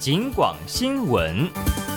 警广新闻。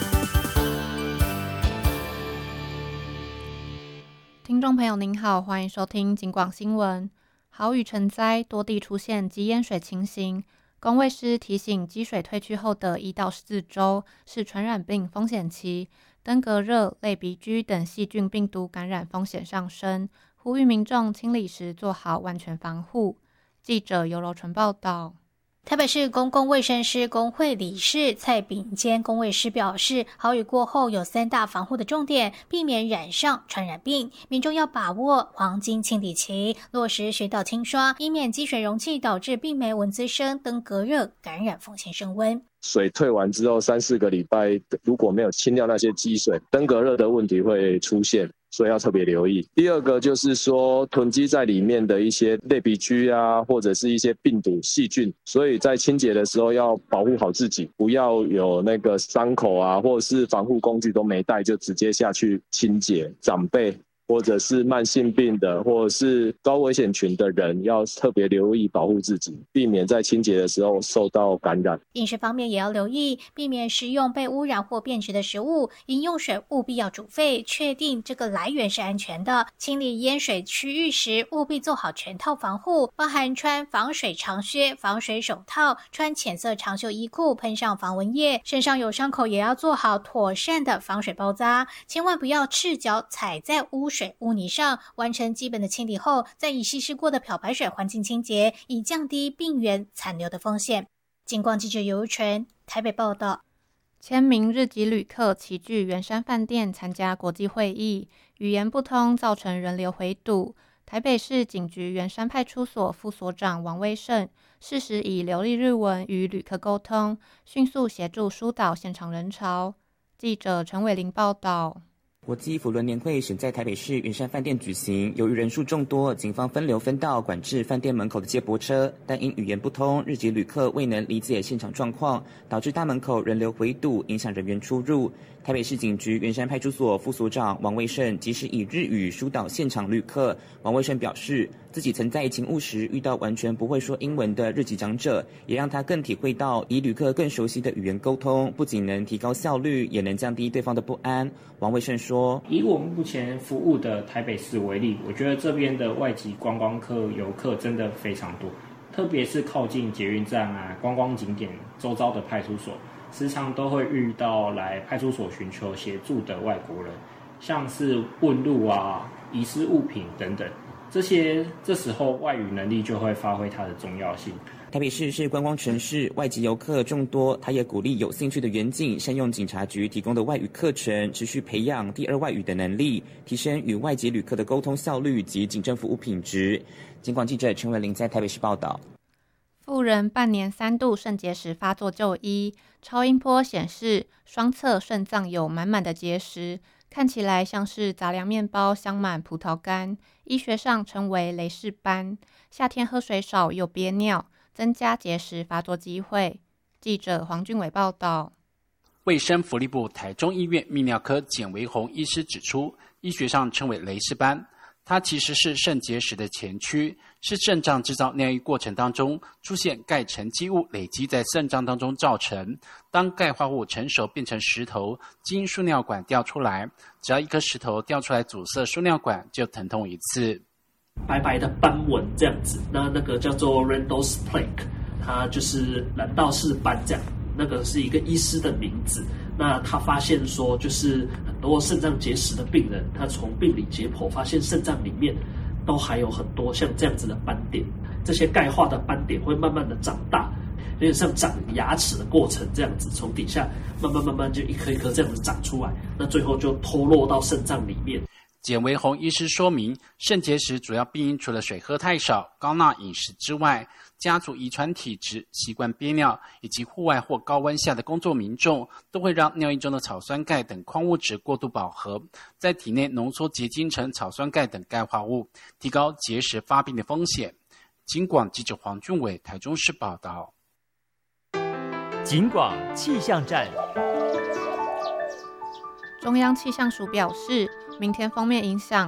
听众朋友您好，欢迎收听警广新闻。豪雨成灾，多地出现积淹水情形。公卫师提醒，积水退去后的1到4周是传染病风险期，登革热、类鼻疽等细菌病毒感染风险上升，呼吁民众清理时做好万全防护。记者尤柔纯报道。 台北市公共卫生师工会理事蔡炳坚公卫师表示，豪雨过后有3大防护的重点，避免染上传染病，民众要把握黄金清理期，落实水岛清刷，以免积水容器导致病媒蚊滋生、登革热感染风险升温。 水退完之后3-4个礼拜，如果没有清掉那些积水，登革热的问题会出现，所以要特别留意。第二个就是说囤积在里面的一些类鼻疽啊，或者是一些病毒细菌，所以在清洁的时候要保护好自己，不要有那个伤口啊，或者是防护工具都没带就直接下去清洁。长辈或者是慢性病的，或者是高危险群的人，要特别留意保护自己，避免在清洁的时候受到感染。 饮食方面也要留意，避免食用被污染或变质的食物，饮用水务必要煮沸，确定这个来源是安全的。清理淹水区域时，务必做好全套防护，包含穿防水长靴、防水手套，穿浅色长袖衣裤，喷上防蚊液，身上有伤口也要做好妥善的防水包扎，千万不要赤脚踩在污水污泥上。完成基本的清理后，再以稀释过的漂白水环境清洁，以降低病原残留的风险。警广记者尤纯台北报道。 千名日籍旅客齐聚圆山饭店参加国际会议，语言不通造成人流回堵。台北市警局圆山派出所副所长王威胜适时以流利日文与旅客沟通，迅速协助疏导现场人潮。记者陈伟玲报道。 国际扶轮年会选在台北市圆山饭店举行，由于人数众多，警方分流分道管制饭店门口的接驳车，但因语言不通，日籍旅客未能理解现场状况，导致大门口人流回堵，影响人员出入。台北市警局圆山派出所副所长王卫胜及时以日语疏导现场旅客。王卫胜表示，自己曾在勤务时遇到完全不会说英文的日籍长者，也让他更体会到以旅客更熟悉的语言沟通，不仅能提高效率，也能降低对方的不安。王卫胜说， 以我们目前服务的台北市为例，我觉得这边的外籍观光客游客真的非常多，特别是靠近捷运站啊、观光景点周遭的派出所，时常都会遇到来派出所寻求协助的外国人，像是问路啊、遗失物品等等，这时候外语能力就会发挥它的重要性。 台北市是观光城市，外籍游客众多，他也鼓励有兴趣的员警善用警察局提供的外语课程，持续培养第二外语的能力，提升与外籍旅客的沟通效率及警政服务品质。警广记者陈文玲在台北市报道。 妇人半年3度肾结石发作就医，超音波显示双侧肾脏有满满的结石，看起来像是杂粮面包镶满葡萄干，医学上称为雷氏斑。夏天喝水少又憋尿，增加结石发作机会。记者黄俊伟报道。 卫生福利部台中医院泌尿科简维宏医师指出，医学上称为雷氏斑，它其实是肾结石的前驱，是肾脏制造尿液过程当中出现钙沉积物累积在肾脏当中造成。当钙化物成熟变成石头，经输尿管掉出来，只要一颗石头掉出来阻塞输尿管，就疼痛一次。 白白的斑纹这样子，那个叫做 Randall's Plaque， 它就是蓝道氏斑这样，那个是一个医师的名字。那他发现说，就是很多肾脏结石的病人，他从病理解剖发现肾脏里面都还有很多像这样子的斑点，这些钙化的斑点会慢慢的长大，有点像长牙齿的过程这样子，从底下慢慢就一颗一颗这样子长出来，那最后就脱落到肾脏里面。 简维宏医师说明，肾结石主要病因除了水喝太少、高钠饮食之外，家族遗传体质、习惯憋尿，以及户外或高温下的工作民众，都会让尿液中的草酸钙等矿物质过度饱和，在体内浓缩结晶成草酸钙等钙化物，提高结石发病的风险。警广记者黄俊伟台中市报道。 警广气象站。 中央气象署表示，明天锋面影响